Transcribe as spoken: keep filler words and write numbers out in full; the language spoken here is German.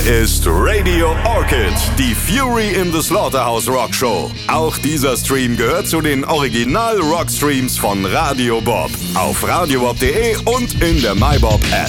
ist Radio Orchid, die Fury in the Slaughterhouse Rock Show. Auch dieser Stream gehört zu den Original-Rock-Streams von Radio Bob. Auf radiobob punkt de und in der MyBob App.